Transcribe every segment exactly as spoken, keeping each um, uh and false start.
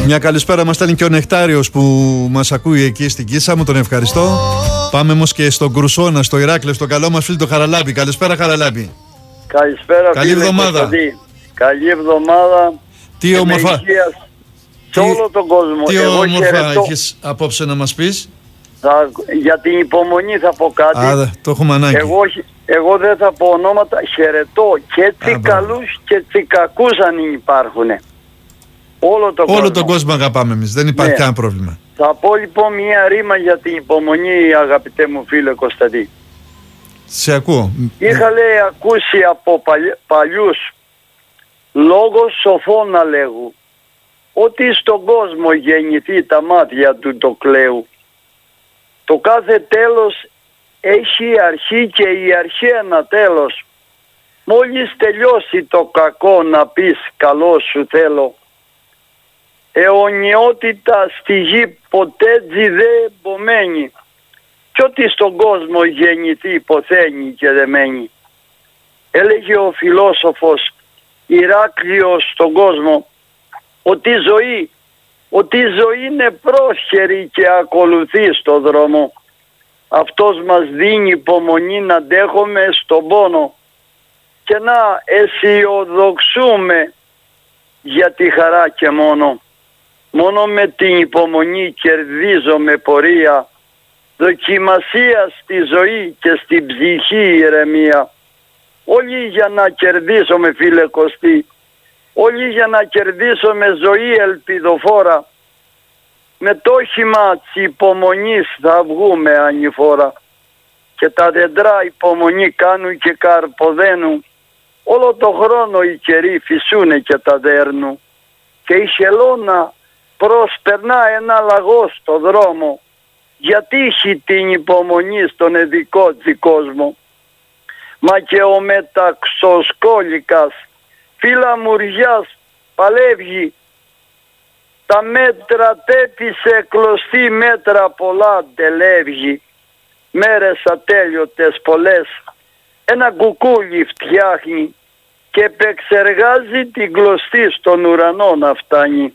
Μια καλησπέρα μας στέλνει και ο Νεκτάριος που μας ακούει εκεί στην Κίσα μου, τον ευχαριστώ. Πάμε όμως και στον Κρουσόνα, στο Ηράκλειο, στο καλό μας φίλο το Χαραλάμπη. Καλησπέρα Χαραλάμπη. Καλησπέρα. Καλή φίλε εβδομάδα. Κωνσταντή. Καλή εβδομάδα. Τι όμορφα. Σε όλο τον κόσμο. Τι Εγώ όμορφα χαιρετώ. έχεις απόψε να μας πεις. Θα, για την υπομονή θα πω κάτι. Α, το έχουμε ανάγκη. Εγώ, εγώ δεν θα πω ονόματα. Χαιρετώ και τσι Α, καλούς και τσι κακούς αν υπάρχουν. Όλο τον Όλο κόσμο. τον κόσμο αγαπάμε εμείς. Δεν υπάρχει Ναι. κανένα πρόβλημα. Θα πω λοιπόν μία ρήμα για την υπομονή, αγαπητέ μου φίλε Κωνσταντή. Σε ακούω. Είχα λέει ακούσει από παλι, παλιούς λόγος σοφών να λέγουν ότι στον κόσμο γεννηθεί τα μάτια του το κλαίου. Το κάθε τέλος έχει αρχή και η αρχή ένα τέλος. Μόλις τελειώσει το κακό να πεις καλό σου θέλω. Αιωνιότητα στη γη ποτέ τζι δεν επομένει. Κι ό,τι στον κόσμο γεννηθεί υποθένει και δεν μένει. Έλεγε ο φιλόσοφος Ηράκλειος στον κόσμο ότι η ζωή, ότι η ζωή είναι πρόσχερη και ακολουθεί στο δρόμο. Αυτός μας δίνει υπομονή να αντέχουμε στον πόνο και να αισιοδοξούμε για τη χαρά και μόνο. Μόνο με την υπομονή κερδίζομαι πορεία, δοκιμασία στη ζωή και στην ψυχή ηρεμία. Όλοι για να κερδίσουμε φίλε Κωστή, όλοι για να κερδίσουμε ζωή ελπιδοφόρα, με το όχημα της υπομονής θα βγούμε ανηφόρα. Και τα δέντρα υπομονή κάνουν και καρποδένουν, όλο το χρόνο οι καιροί φυσούνε και τα δέρνουν. Και η χελώνα προσπερνά ένα λαγό στο δρόμο, γιατί έχει την υπομονή στον εδικό της κόσμο. Μα και ο μεταξοσκόλικας φύλαμουριάς παλεύγει, τα μέτρα τέπησε κλωστή μέτρα πολλά τελεύγει. Μέρες ατέλειωτες πολλές ένα κουκούλι φτιάχνει και επεξεργάζει την κλωστή στον ουρανό να φτάνει.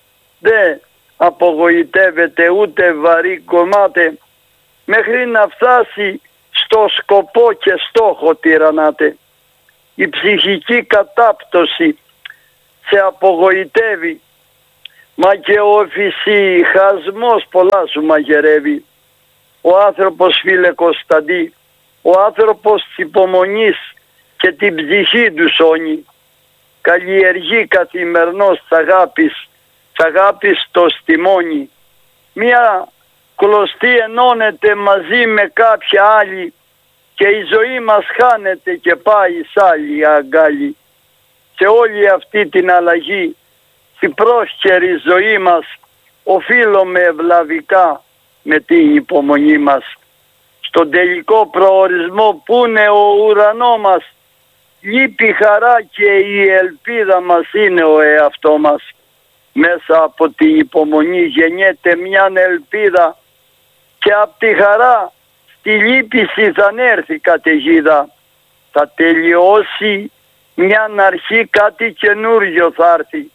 Δεν απογοητεύεται ούτε βαρύ κομμάτι μέχρι να φτάσει στο σκοπό και στόχο τυραννάται. Η ψυχική κατάπτωση σε απογοητεύει, μα και ο φυσιχασμός πολλά σου μαγειρεύει. Ο άνθρωπος φίλε Κωνσταντή, ο άνθρωπος της υπομονής και την ψυχή του σώνει, καλλιεργεί καθημερινώς της αγάπης, της αγάπης το στιμόνι. Μια κλωστή ενώνεται μαζί με κάποια άλλη και η ζωή μας χάνεται και πάει σ' άλλη αγκάλι. Σε όλη αυτή την αλλαγή, στην πρόσχερη ζωή μας, οφείλουμε ευλαβικά με την υπομονή μας. Στον τελικό προορισμό που είναι ο ουρανό μας, λείπει χαρά και η ελπίδα μας είναι ο εαυτό μας. Μέσα από την υπομονή γεννιέται μια ελπίδα και από τη χαρά στη λύπηση θα έρθει καταιγίδα. Θα τελειώσει μια αρχή, κάτι καινούριο θα έρθει.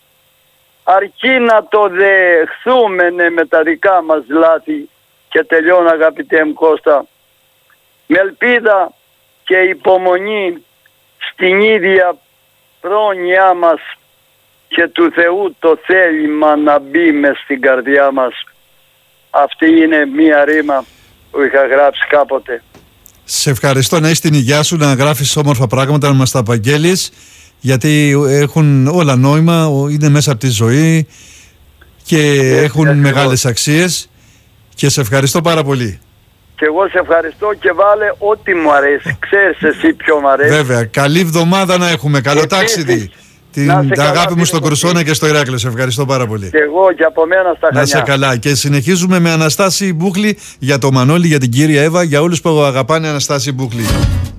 Αρκεί να το δεχθούμε ναι, με τα δικά μας λάθη. Και τελειώνω αγαπητέ μου Κώστα. Με ελπίδα και υπομονή στην ίδια πρόνοιά μας και του Θεού το θέλημα να μπει μες στην καρδιά μας. Αυτή είναι μία ρήμα που είχα γράψει κάποτε. Σε ευχαριστώ, να έχεις την υγειά σου, να γράφεις όμορφα πράγματα, να μας τα απαγγέλεις, γιατί έχουν όλα νόημα, είναι μέσα από τη ζωή και ε, έχουν ακριβώς. μεγάλες αξίες και σε ευχαριστώ πάρα πολύ. Και εγώ σε ευχαριστώ και βάλε ό,τι μου αρέσει. Ξέρεις εσύ ποιο μου αρέσει. Βέβαια, καλή εβδομάδα να έχουμε, καλό Επίσης, ταξίδι. Την καλά, αγάπη μου στον φίλε, Κρουσόνα και στο Ηράκλειο. Σε ευχαριστώ πάρα πολύ. Και εγώ και από μένα στα Χανιά. Να σε καλά. Και συνεχίζουμε με Αναστάση Μπούχλη για το Μανώλη, για την κύρια Εύα, για όλους που αγαπάνε Αναστάση Μπούχλη.